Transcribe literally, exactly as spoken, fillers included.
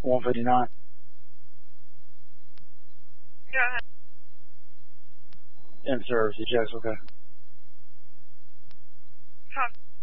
one fifty-nine. Go ahead. In service, he checks, okay. Huh.